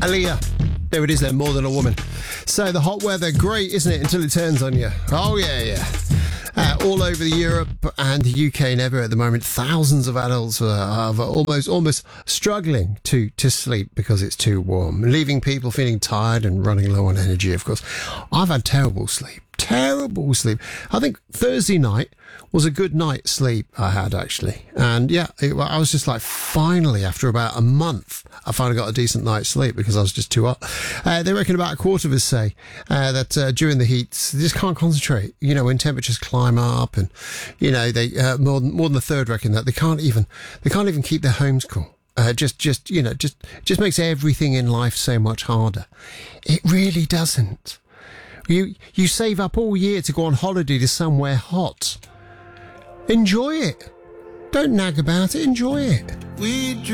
Aaliyah. There it is then, More Than a Woman. So the hot weather, great, isn't it, until it turns on you. Oh, yeah. All over Europe and the UK and everywhere at the moment, thousands of adults are almost struggling to sleep because it's too warm, leaving people feeling tired and running low on energy, of course. I've had terrible sleep. I think Thursday night was a good night's sleep I had, actually. And yeah, I was just like, finally, after about a month, I finally got a decent night's sleep because I was just too hot. They reckon about a quarter of us say that during the heat, they just can't concentrate. You know, when temperatures climb up, and you know, they more than a third reckon that they can't even keep their homes cool. Just makes everything in life so much harder. It really doesn't. You save up all year to go on holiday to somewhere hot. Enjoy it. Don't nag about it. Enjoy it.